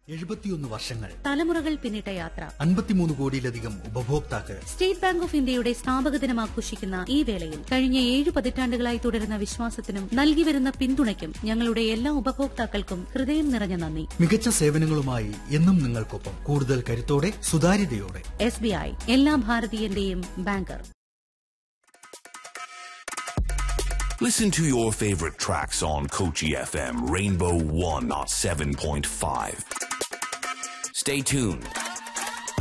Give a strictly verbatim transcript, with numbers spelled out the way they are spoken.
എഴുപത്തിയൊന്ന് വർഷങ്ങൾ, തലമുറകൾ പിന്നിട്ട യാത്ര, അൻപത്തിമൂന്ന് കോടിയിലധികം ഉപഭോക്താക്കൾ. സ്റ്റേറ്റ് ബാങ്ക് ഓഫ് ഇന്ത്യയുടെ സ്ഥാപക ദിനം ആഘോഷിക്കുന്ന ഈ വേളയിൽ കഴിഞ്ഞ ഏഴ് പതിറ്റാണ്ടുകളായി തുടരുന്ന വിശ്വാസത്തിനും നൽകിവരുന്ന പിന്തുണയ്ക്കും ഞങ്ങളുടെ എല്ലാ ഉപഭോക്താക്കൾക്കും ഹൃദയം നിറഞ്ഞ നന്ദി. മികച്ച സേവനങ്ങളുമായി എന്നും നിങ്ങൾക്കൊപ്പം, കൂടുതൽ കരുത്തോടെ, സുതാര്യതയോടെ. എസ് ബി ഐ, എല്ലാ ഭാരതീയന്റെയും banker. Listen to your favorite tracks on Kochi F M Rainbow one oh seven point five. Stay tuned.